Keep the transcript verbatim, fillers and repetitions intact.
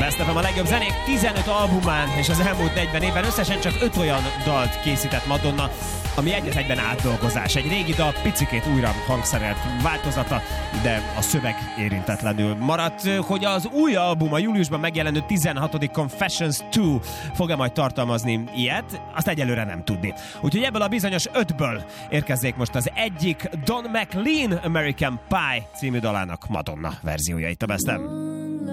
Best ef em a legjobb zenék tizenöt albumán, és az elmúlt negyven évben összesen csak öt olyan dalt készített Madonna, ami egy az egyben átdolgozás. Egy régi dal picikét újra hangszerelt változata, de a szöveg érintetlenül maradt. Hogy az új album, a júliusban megjelenő tizenhatodik Confessions kettő fog-e majd tartalmazni ilyet, azt egyelőre nem tudni. Úgyhogy ebből a bizonyos ötből érkezzék most az egyik Don McLean American Pie című dalának Madonna verziója itt a Best of.